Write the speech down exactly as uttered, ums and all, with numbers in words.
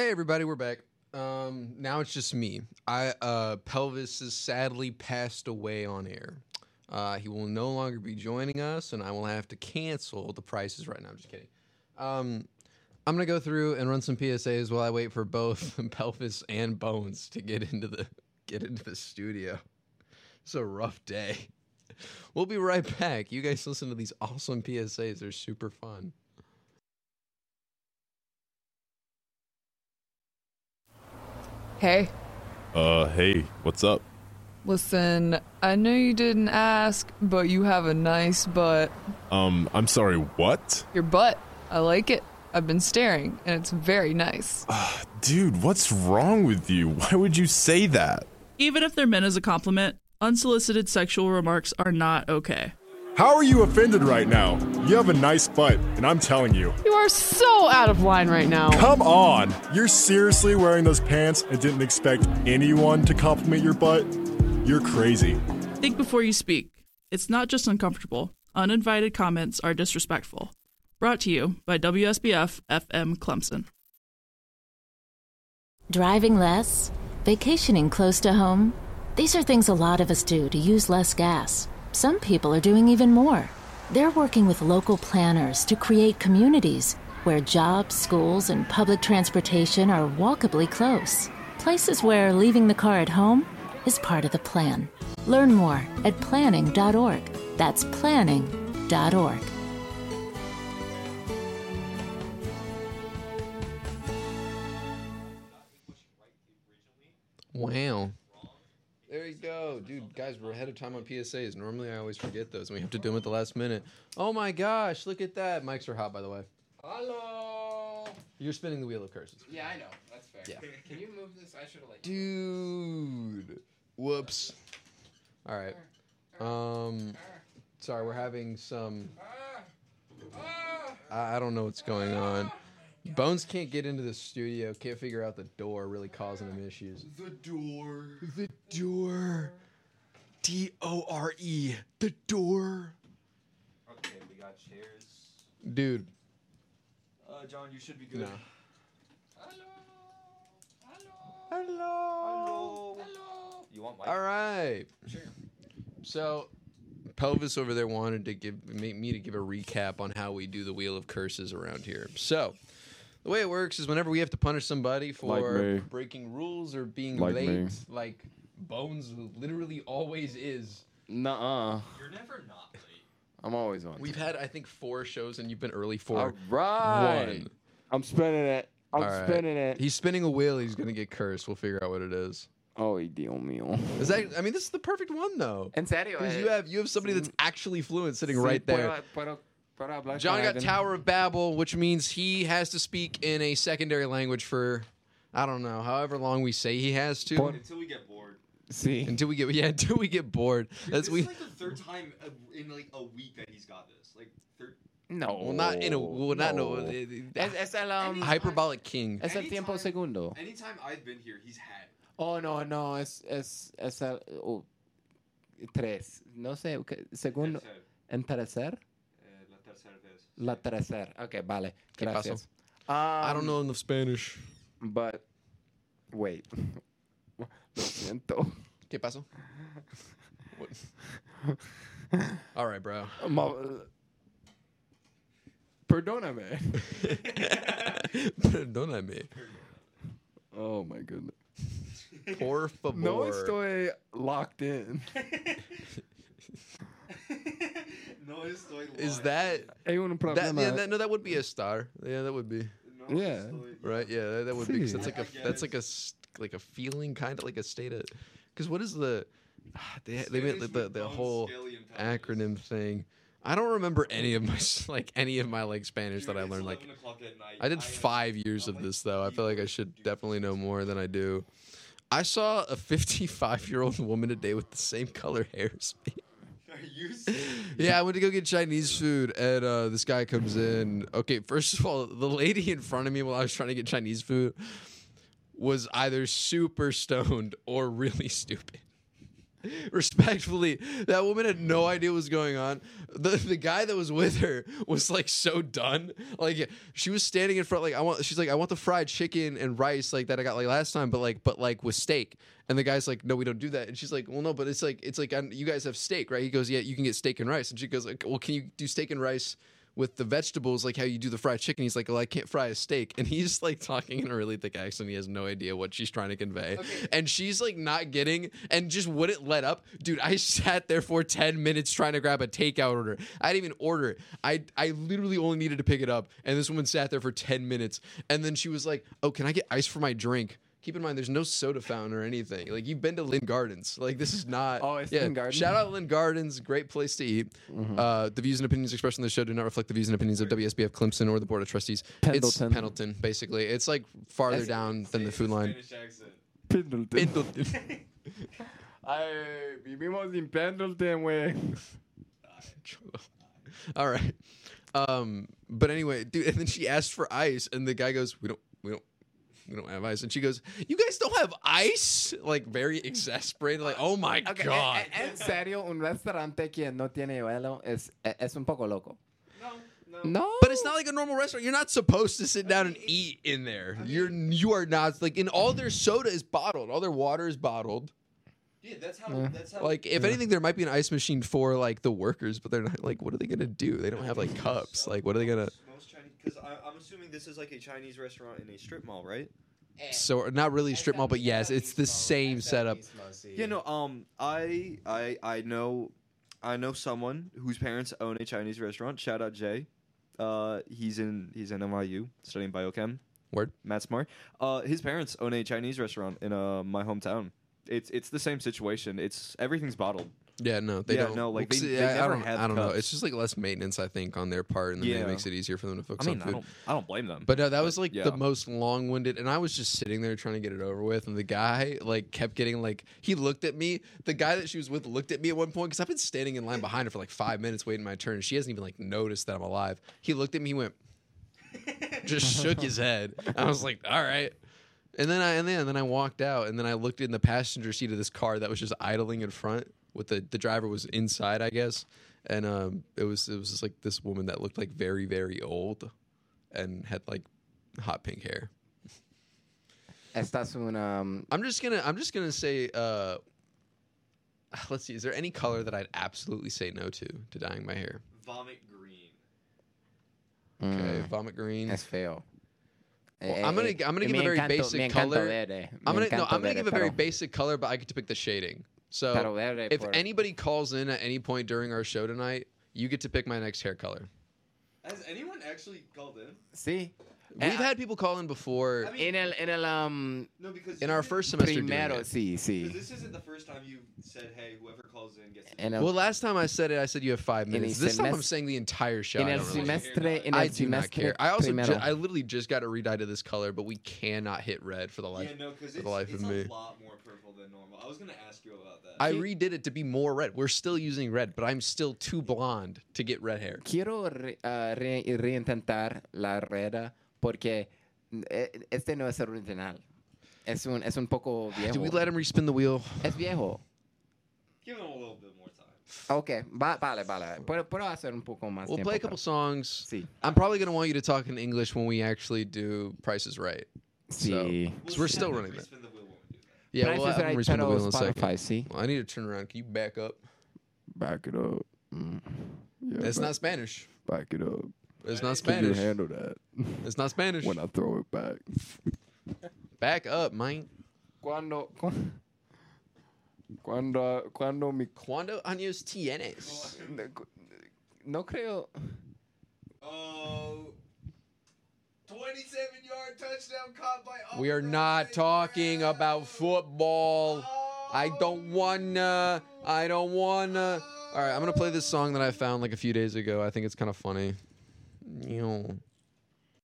Hey everybody, we're back. Um, now it's just me. I uh, Pelvis has sadly passed away on air. Uh, he will no longer be joining us, and I will have to cancel the prices right now. I'm just kidding. Um, I'm gonna go through and run some P S As while I wait for both Pelvis and Bones to get into the get into the studio. It's a rough day. We'll be right back. You guys listen to these awesome P S As. They're super fun. Hey. Uh, hey, what's up? Listen, I know you didn't ask, but you have a nice butt. Um, I'm sorry, what? Your butt. I like it. I've been staring, and it's very nice. Uh, dude, what's wrong with you? Why would you say that? Even if they're meant as a compliment, unsolicited sexual remarks are not okay. How are you offended right now? You have a nice butt, and I'm telling you. You are so out of line right now. Come on! You're seriously wearing those pants and didn't expect anyone to compliment your butt? You're crazy. Think before you speak. It's not just uncomfortable. Uninvited comments are disrespectful. Brought to you by W S B F F M Clemson. Driving less? Vacationing close to home? These are things a lot of us do to use less gas. Some people are doing even more. They're working with local planners to create communities where jobs, schools, and public transportation are walkably close. Places where leaving the car at home is part of the plan. Learn more at planning dot org. That's planning dot org. Wow. There you go. Dude, guys, we're ahead of time on P S As. Normally, I always forget those, and we have to do them at the last minute. Oh, my gosh. Look at that. Mics are hot, by the way. Hello. You're spinning the wheel of curses. Yeah, I know. That's fair. Yeah. Can you move this? I should have like... Dude. Whoops. All right. Um, sorry, we're having some... I I don't know what's going on. Bones can't get into the studio, can't figure out the door, really causing him issues. The door. The door. D O R E. The door. Okay, we got chairs. Dude. Uh, John, you should be good. No. Hello. Hello. Hello. Hello. You want Mike? All right. Sure. So, Pelvis over there wanted to give me, me to give a recap on how we do the Wheel of Curses around here. So, the way it works is whenever we have to punish somebody for Like breaking rules or being Like late, me. like Bones literally always is. Nuh-uh. You're never not late. I'm always on. We've had, I think, four shows, and you've been early for All right. one. I'm spinning it. I'm All right. spinning it. He's spinning a wheel. He's going to get cursed. We'll figure out what it is. Oh, Dios mío. Is that? I mean, this is the perfect one, though. En serio. Because eh, you have you have somebody that's actually fluent sitting sí, right there. puedo- puedo- puedo hablar John con got alguien. Tower of Babel, which means he has to speak in a secondary language for, I don't know, however long we say he has to. Por- Until we get bored. Sí. Until we get yeah, until we get bored. Dude, That's this we. is like the third time uh, in like a week that he's got this. Like third. No. Well, not in a well, not no. no. uh, Es, es el, um, hyperbolic king. es el tiempo Anytime- segundo. Anytime I've been here, he's had. Oh, no, no. Es, es, es el... Oh, tres. No sé. ¿qué? Segundo. Tercer. En tercer? Eh, la tercera vez. La tercer. Okay, vale. ¿Qué Gracias. I don't Um, know enough Spanish. But, wait. Lo siento. ¿Qué pasó? What? All right, bro. Ma- Perdóname. Perdóname. Oh my goodness. Por favor. No estoy locked in. No estoy Is lying. that Hay un that, problema. yeah, that? No, that would be a star. Yeah, that would be. No Yeah. estoy- Right? Yeah, that, that would be. 'Cause Sí. that's like I- a I get that's it. like a s- like a feeling, kind of like a state of. Because what is the? They they made Spanish like, the with the Bones whole Scaly intelligence. acronym thing. I don't remember any of my s- like any of my like Spanish Dude, that I it's learned. Like eleven o'clock at night. I did am- five years I'm of like this though. I feel like I deep should into definitely know Spanish. more than I do. I saw a fifty-five-year-old woman today with the same color hair as me. Are you serious? Yeah, I went to go get Chinese food, and uh, this guy comes in. Okay, first of all, the lady in front of me while I was trying to get Chinese food was either super stoned or really stupid. Respectfully, that woman had no idea what was going on. The the guy that was with her was like so done. Like she was standing in front, like I want. She's like, I want the fried chicken and rice like that I got like last time, but like but like with steak. And the guy's like, no, we don't do that. And she's like, well, no, but it's like it's like um, you guys have steak, right? He goes, yeah, you can get steak and rice. And she goes, like, well, can you do steak and rice with the vegetables like how you do the fried chicken? He's like, well, I can't fry a steak. And he's like talking in a really thick accent. He has no idea what she's trying to convey. Okay. And she's like not getting and just wouldn't let up. Dude, I sat there for ten minutes trying to grab a takeout order. I didn't even order it. I, I literally only needed to pick it up. And this woman sat there for ten minutes. And then she was like, oh, can I get ice for my drink? Keep in mind, there's no soda fountain or anything. Like, you've been to Lynn Gardens. Like, this is not... Oh, it's yeah, Lynn Gardens? Shout out Lynn Gardens. Great place to eat. Mm-hmm. Uh, the views and opinions expressed on the show do not reflect the views and opinions of W S B F Clemson or the Board of Trustees. Pendleton. It's Pendleton, basically. It's, like, farther That's, down than the food line. Pendleton. Pendleton. Ay, vivimos en Pendleton, güey. All right. Um, but anyway, dude, and then she asked for ice, and the guy goes, we don't, we don't, we don't have ice. And she goes, you guys don't have ice? Like, very exasperated, like, oh my Okay, God. En, en serio, un restaurante que no tiene hielo es, es un poco loco. No, no. No. But it's not like a normal restaurant. You're not supposed to sit down and eat in there. You're, you are not, like, in all their soda is bottled. All their water is bottled. Yeah, that's how. Yeah. That's how. Like, if anything, there might be an ice machine for, like, the workers, but they're not, like, what are they going to do? They don't have, like, cups. Like, what are they going to... Most Chinese, because I'm assuming this is like a Chinese restaurant in a strip mall, right? So, not really a strip mall, but yes, it's the same setup. Yeah, no. Um, I, I, I know, I know someone whose parents own a Chinese restaurant. Shout out Jay. Uh, he's in he's in N Y U studying biochem. Word. Matt Smart. Uh, his parents own a Chinese restaurant in uh my hometown. It's it's the same situation. It's everything's bottled. Yeah, no, they Yeah, don't. no, like, they- See, they I, I never don't, had I don't know. cups. It's just like less maintenance, I think, on their part, and then Yeah. it makes it easier for them to focus I mean, on I food. don't I don't blame them. But uh, that was like yeah. the most long-winded, and I was just sitting there trying to get it over with, and the guy like kept getting like he looked at me. The guy that she was with looked at me at one point because I've been standing in line behind her for like five minutes waiting my turn, and she hasn't even like noticed that I'm alive. He looked at me, he went, just shook his head. I was like, all right. And then I and then and then I walked out, and then I looked in the passenger seat of this car that was just idling in front. With the the driver was inside, I guess, and um, it was it was just like this woman that looked like very very old, and had like hot pink hair. Estás un, um, I'm just gonna I'm just gonna say, uh, let's see, is there any color that I'd absolutely say no to to dyeing my hair? Vomit green. Okay, mm, vomit green. es feo. Well, I'm gonna I'm gonna give a very basic color. I'm gonna no, I'm gonna give a very basic color, but I get to pick the shading. So Pero verde if por- anybody calls in at any point during our show tonight, you get to pick my next hair color. Has anyone actually called in? Sí. We've Eh, had people call in before. I mean- En el, en el um, No, because in you our didn't- first semester doing primero, it. sí, sí. Because this isn't the first time you said, "Hey, whoever calls in gets." To En el, Well, last time I said it, I said you have five En el minutes. This time I'm semest- saying the entire show. en I el don't really semestre, en I el do not semestre care. I also, ju- primero. I literally just got it redyed to this color, but we cannot hit red for the life. yeah, no, because for it's, the life it's of a me. lot more purple than normal. I was gonna ask you about that. I redid it to be more red. We're still using red, but I'm still too blonde to get red hair. Quiero re, uh, re, reintentar la rueda porque eh, este no es el original. Es un, es un poco viejo. Do we let him respin the wheel? Es viejo. Give him a little bit more time. Ok, va, vale, vale. Puedo, puedo hacer un poco más We'll tiempo play a para- couple songs. Sí. I'm probably going to want you to talk in English when we actually do Price is Right. Sí. So, we're still running that. Spin the wheel when we do that. Yeah, Price well, is I'm Right, respin the pero wheel in a second. Spotify, sí. Well, I need to turn around. Can you back up? Back it up. Mm. Yeah, It's back, not Spanish. back it up. It's not Can you Spanish. handle that It's not Spanish. when I throw it back? Back up, man. Cuando, cu- cuando, cuando mi... ¿Cuándo años tienes? No creo... Oh. twenty-seven yard touchdown caught by. We are not talking about football. I don't wanna. I don't wanna. All right, I'm gonna play this song that I found like a few days ago. I think it's kind of funny. You know.